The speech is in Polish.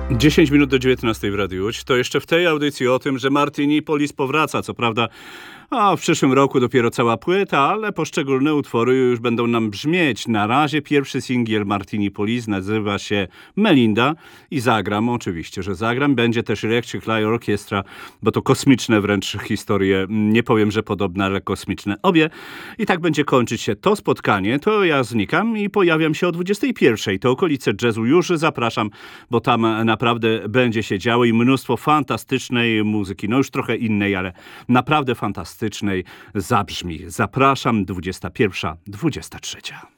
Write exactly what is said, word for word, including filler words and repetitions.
dziesięć minut do dziewiętnastej w Radiu Łódź. To jeszcze w tej audycji o tym, że Martini Police powraca. Co prawda a w przyszłym roku dopiero cała płyta, ale poszczególne utwory już będą nam brzmieć. Na razie pierwszy singiel Martini Police nazywa się Melinda i zagram, oczywiście, że zagram. Będzie też Electric Light Orchestra, bo to kosmiczne wręcz historie. Nie powiem, że podobne, ale kosmiczne obie. I tak będzie kończyć się to spotkanie. To ja znikam i pojawiam się o dwudziestej pierwszej. To okolice jazzu już zapraszam, bo tam naprawdę będzie się działo i mnóstwo fantastycznej muzyki. No już trochę innej, ale naprawdę fantastycznej zabrzmi. Zapraszam, dwudziesta pierwsza, dwudziesta trzecia.